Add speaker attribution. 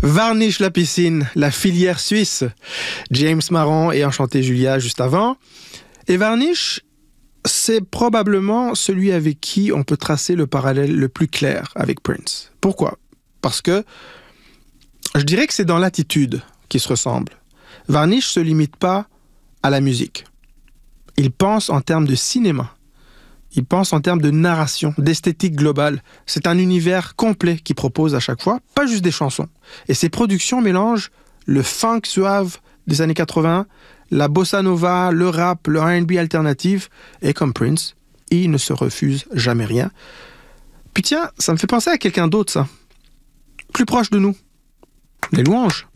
Speaker 1: Varnish la piscine, la filière suisse. James Marron et Enchanté Julia juste avant. Et Varnish, c'est probablement celui avec qui on peut tracer le parallèle le plus clair avec Prince. Pourquoi? Parce que je dirais que c'est dans l'attitude qu'ils se ressemblent. Varnish ne se limite pas à la musique. Il pense en termes de cinéma. Il pense en termes de narration, d'esthétique globale. C'est un univers complet qu'il propose à chaque fois, pas juste des chansons. Et ses productions mélangent le funk suave des années 80, la bossa nova, le rap, le R&B alternatif. Et comme Prince, il ne se refuse jamais rien. Puis tiens, ça me fait penser à quelqu'un d'autre, ça. Plus proche de nous. Les Louanges.